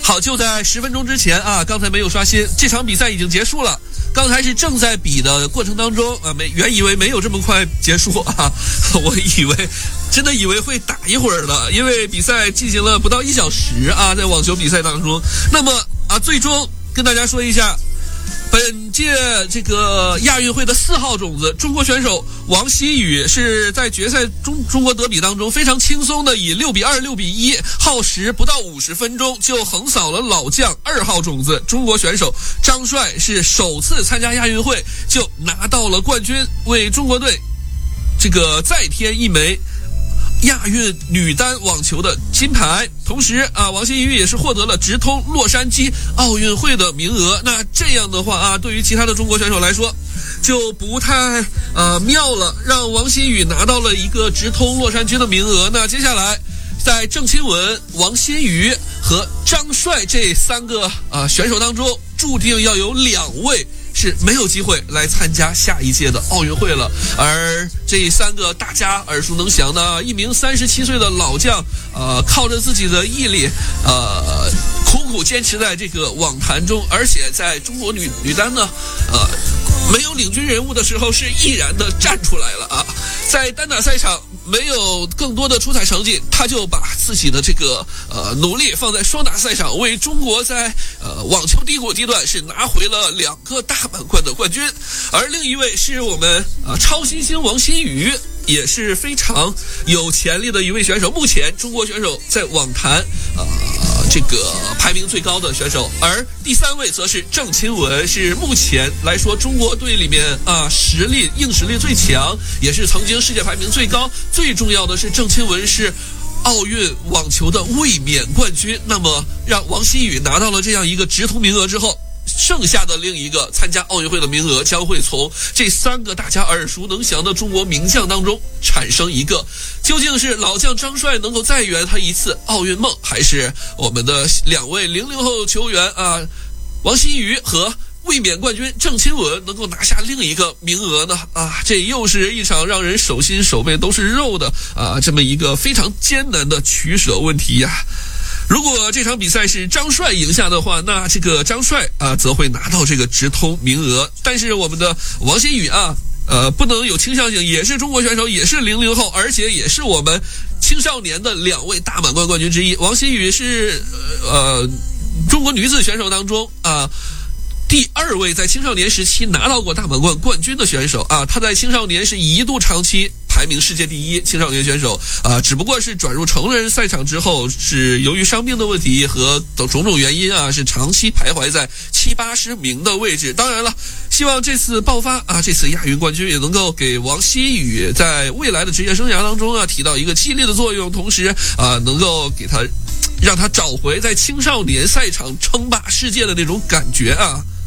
好，就在10分钟之前啊，刚才没有刷新，这场比赛已经结束了。刚才是正在比的过程当中啊，原以为没有这么快结束啊，我真的以为会打一会儿的，因为比赛进行了不到1小时啊，在网球比赛当中。那么啊，最终跟大家说一下。本届这个亚运会的4号种子中国选手王希雨是在决赛中国德比当中非常轻松的以6-2、6-1，耗时不到50分钟就横扫了老将2号种子中国选手张帅，是首次参加亚运会就拿到了冠军，为中国队这个再添一枚亚运女单网球的金牌。同时啊，王希雨也是获得了直通洛杉矶奥运会的名额。那这样的话啊，对于其他的中国选手来说就不太妙了，让王希雨拿到了一个直通洛杉矶的名额。那接下来在郑钦文、王希雨和张帅这3个选手当中，注定要有2位是没有机会来参加下一届的奥运会了。而这3个大家耳熟能详的，一名37岁的老将，靠着自己的毅力，苦苦坚持在这个网坛中，而且在中国女单呢，没有领军人物的时候是毅然的站出来了啊。在单打赛场没有更多的出彩成绩，他就把自己的这个努力放在双打赛场，为中国在网球低谷阶段是拿回了2个大满贯的冠军。而另一位是我们超新星王希雨，也是非常有潜力的一位选手，目前中国选手在网坛这个排名最高的选手。而第3位则是郑钦文，是目前来说中国队里面硬实力最强，也是曾经世界排名最高。最重要的是郑钦文是奥运网球的卫冕冠军。那么让王希雨拿到了这样一个直通名额之后，剩下的另一个参加奥运会的名额将会从这3个大家耳熟能详的中国名将当中产生一个。究竟是老将张帅能够再圆他一次奥运梦，还是我们的2位00后球员王希雨和卫冕冠军郑钦文能够拿下另一个名额呢？这又是一场让人手心手背都是肉的这么一个非常艰难的取舍问题呀。如果这场比赛是张帅赢下的话，那这个张帅则会拿到这个直通名额。但是我们的王希雨不能有倾向性，也是中国选手，也是00后，而且也是我们青少年的2位大满贯冠军之一。王希雨是中国女子选手当中第2位在青少年时期拿到过大满贯冠军的选手她在青少年是一度长期排名世界第1青少年选手只不过是转入成人赛场之后，是由于伤病的问题和种种原因是长期徘徊在70-80名的位置。当然了，希望这次爆发这次亚运冠军也能够给王希雨在未来的职业生涯当中起到一个激励的作用，同时能够让他找回在青少年赛场称霸世界的那种感觉